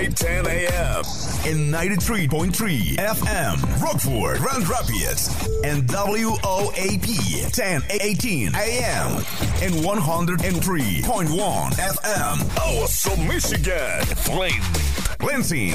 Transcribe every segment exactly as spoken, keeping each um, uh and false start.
ten a.m. and ninety-three point three F M, Rockford, Grand Rapids, and W O A P ten eighteen A M and one oh three point one F M, Awesome, Michigan, Flint, Lansing,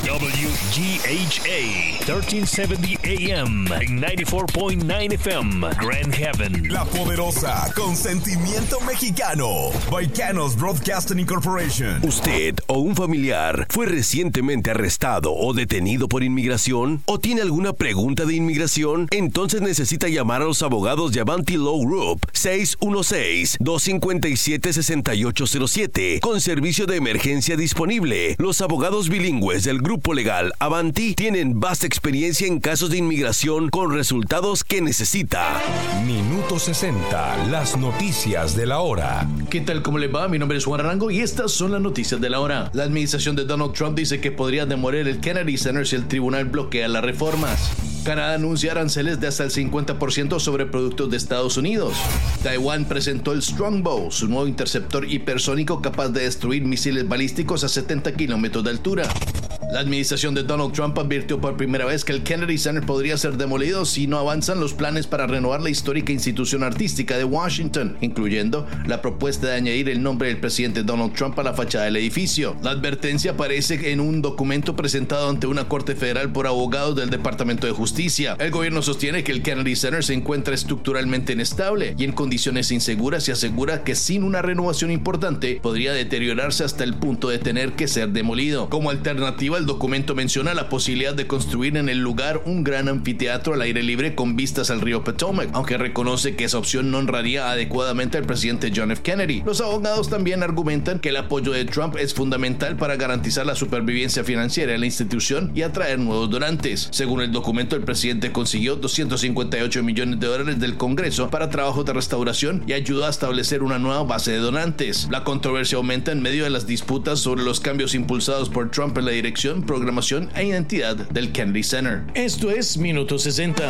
W G H A thirteen seventy A M and ninety-four point nine F M, Grand Haven. La Poderosa, con sentimiento mexicano, Baicanos Broadcasting Incorporation. ¿Usted o un familiar fue recientemente arrestado o detenido por inmigración? ¿O tiene alguna pregunta de inmigración? Entonces necesita llamar a los abogados de Avanti Law Group seis uno seis, dos cinco siete, seis ocho cero siete con servicio de emergencia disponible. Los abogados bilingües del grupo legal Avanti tienen vasta experiencia en casos de inmigración con resultados que necesita. Minuto sesenta, las noticias de la hora. ¿Qué tal? ¿Cómo le va? Mi nombre es Juan Arango y estas son las noticias de la hora. La administración de Donald Trump dice que podría demoler el Kennedy Center si el tribunal bloquea las reformas. Canadá anuncia aranceles de hasta el cincuenta por ciento sobre productos de Estados Unidos. Taiwán presentó el Strongbow, su nuevo interceptor hipersónico capaz de destruir misiles balísticos a setenta kilómetros de altura. La administración de Donald Trump advirtió por primera vez que el Kennedy Center podría ser demolido si no avanzan los planes para renovar la histórica institución artística de Washington, incluyendo la propuesta de añadir el nombre del presidente Donald Trump a la fachada del edificio. La advertencia aparece en un documento presentado ante una corte federal por abogados del Departamento de Justicia. El gobierno sostiene que el Kennedy Center se encuentra estructuralmente inestable y en condiciones inseguras y asegura que sin una renovación importante podría deteriorarse hasta el punto de tener que ser demolido. Como alternativa, el documento menciona la posibilidad de construir en el lugar un gran anfiteatro al aire libre con vistas al río Potomac, aunque reconoce que esa opción no honraría adecuadamente al presidente John F. Kennedy. Los abogados también argumentan que el apoyo de Trump es fundamental para garantizar la supervivencia financiera de la institución y atraer nuevos donantes. Según el documento, el presidente consiguió doscientos cincuenta y ocho millones de dólares del Congreso para trabajos de restauración y ayudó a establecer una nueva base de donantes. La controversia aumenta en medio de las disputas sobre los cambios impulsados por Trump en la dirección, programación e identidad del Kennedy Center. Esto es Minuto sesenta.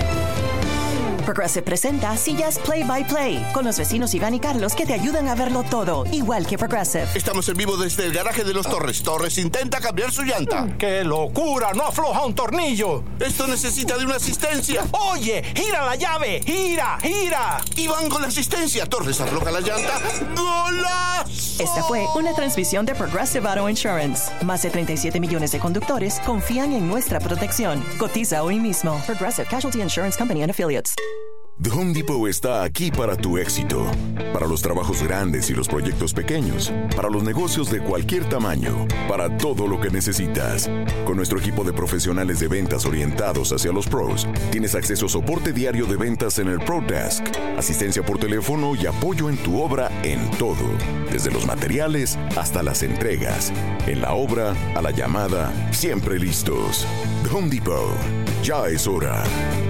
Progressive presenta Sillas Play by Play con los vecinos Iván y Carlos que te ayudan a verlo todo, igual que Progressive. Estamos en vivo desde el garaje de los Torres. Torres intenta cambiar su llanta. ¡Qué locura! ¡No afloja un tornillo! Esto necesita de una asistencia. ¡Oye! ¡Gira la llave! ¡Gira! ¡Gira! Iván con la asistencia. Torres afloja la llanta. ¡Golazo! Esta fue una transmisión de Progressive Auto Insurance. Más de treinta y siete millones de conductores confían en nuestra protección. Cotiza hoy mismo. Progressive Casualty Insurance Company and Affiliates. The Home Depot está aquí para tu éxito, para los trabajos grandes y los proyectos pequeños, para los negocios de cualquier tamaño, para todo lo que necesitas. Con nuestro equipo de profesionales de ventas orientados hacia los pros, tienes acceso a soporte diario de ventas en el Pro Desk, asistencia por teléfono y apoyo en tu obra en todo, desde los materiales hasta las entregas. En la obra, a la llamada, siempre listos. The Home Depot, ya es hora.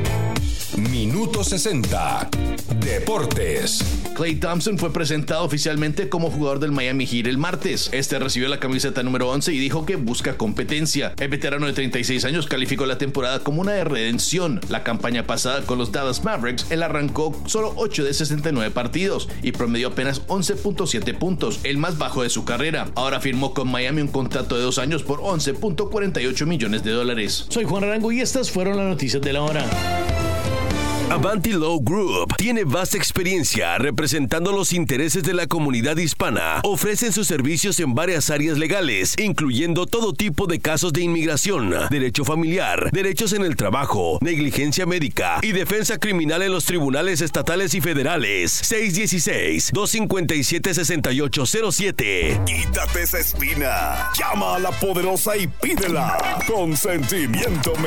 Minuto sesenta, Deportes. Klay Thompson fue presentado oficialmente como jugador del Miami Heat el martes. Este recibió la camiseta número once y dijo que busca competencia. El veterano de treinta y seis años calificó la temporada como una de redención. La campaña pasada con los Dallas Mavericks, él arrancó solo ocho de sesenta y nueve partidos y promedió apenas once punto siete puntos, el más bajo de su carrera. Ahora firmó con Miami un contrato de dos años por once punto cuarenta y ocho millones de dólares. Soy Juan Arango y estas fueron las noticias de la hora. Avanti Law Group tiene vasta experiencia representando los intereses de la comunidad hispana. Ofrecen sus servicios en varias áreas legales, incluyendo todo tipo de casos de inmigración, derecho familiar, derechos en el trabajo, negligencia médica y defensa criminal en los tribunales estatales y federales. seis uno seis, dos cinco siete, seis ocho cero siete. Quítate esa espina. Llama a la Poderosa y pídela. Con sentimiento